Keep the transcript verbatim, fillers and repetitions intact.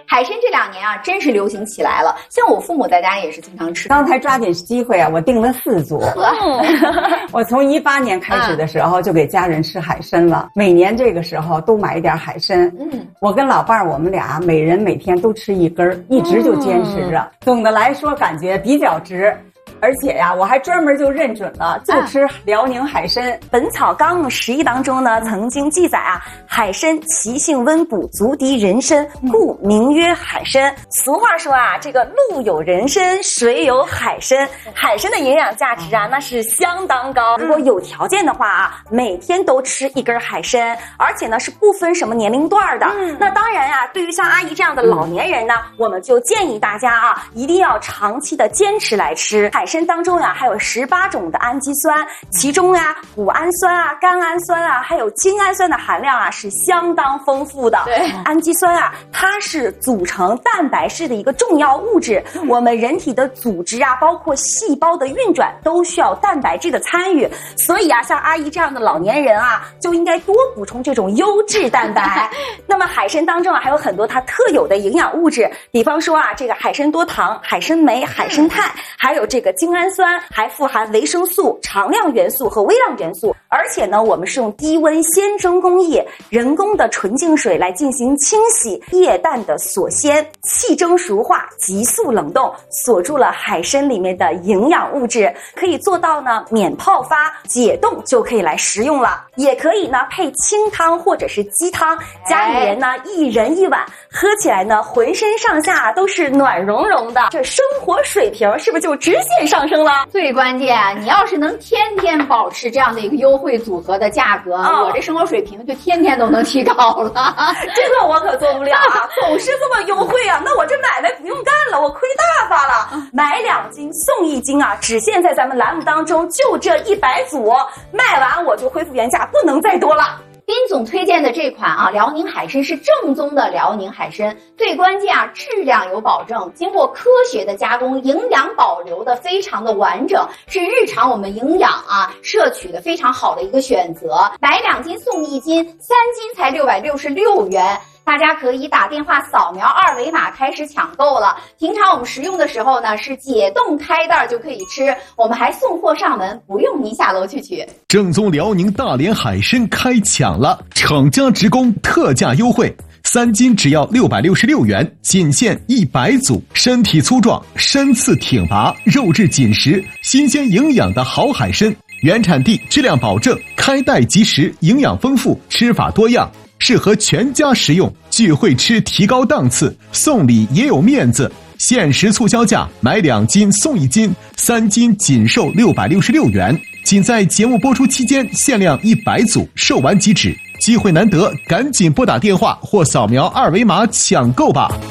海参这两年啊，真是流行起来了。像我父母在家也是经常吃。 刚才抓紧机会啊，我订了四组。我从一八年开始的时候就给家人吃海参了，每年这个时候都买一点海参。嗯，我跟老伴儿我们俩每人每天都吃一根，一直就坚持着。嗯、总的来说，感觉比较值。而且呀，我还专门就认准了，就吃辽宁海参。 《本草纲目十一》当中呢，曾经记载啊，海参其性温补，足敌人参，故名曰海参。俗话说啊，这个路有人参，水有海参。海参的营养价值啊，那是相当高。如果有条件的话啊，每天都吃一根海参，而且呢是不分什么年龄段的。嗯、那当然呀、啊，对于像阿姨这样的老年人呢，我们就建议大家啊，一定要长期的坚持来吃海参。参当中呀、啊，还有十八种的氨基酸，其中呀、啊，谷氨酸啊、甘氨酸啊，还有精氨酸的含量啊是相当丰富的。 对， 氨基酸啊，它是组成蛋白质的一个重要物质。嗯、我们人体的组织啊，包括细胞的运转，都需要蛋白质的参与。所以啊，像阿姨这样的老年人啊，就应该多补充这种优质蛋白。那么海参当中啊，还有很多它特有的营养物质，比方说啊，这个海参多糖、海参酶、海参肽，还有这个精氨酸，还富含维生素、常量元素和微量元素。而且呢，我们是用低温鲜蒸工艺人工的纯净水来进行清洗，液氮的锁鲜，气蒸熟化，急速冷冻，锁住了海参里面的营养物质，可以做到呢免泡发、解冻就可以来食用了。也可以呢配清汤或者是鸡汤，家里人呢一人一碗，喝起来呢浑身上下都是暖融融的，这生活水平是不是就直线上升了？ 最关键，你要是能天天保持这样的一个优惠组合的价格，哦、我这生活水平就天天都能提高了。 这个我可做不了啊，总是这么优惠啊，那我这买卖不用干了，我亏大发了。买两斤送一斤啊，只限在咱们栏目当中，就这一百组，卖完我就恢复原价，不能再多了。 斌总推荐的这款啊，辽宁海参是正宗的辽宁海参，最关键啊，质量有保证，经过科学的加工，营养保留的非常的完整，是日常我们营养啊摄取的非常好的一个选择。买两斤送一斤，三斤才六百六十六元。大家可以打电话扫描二维码开始抢购了。平常我们食用的时候呢，是解冻开袋就可以吃，我们还送货上门，不用您下楼去取。 正宗辽宁大连海参开抢了，厂家直供特价优惠，三斤只要六百六十六元，仅限一百组。身体粗壮，身次挺拔，肉质紧实，新鲜营养的好海参，原产地，质量保证，开袋即食，营养丰富，吃法多样，适合全家食用。聚会吃提高档次，送礼也有面子。限时促销价，买两斤送一斤，三斤仅售六百六十六元。仅在节目播出期间限量一百组，售完即止。机会难得，赶紧拨打电话或扫描二维码抢购吧。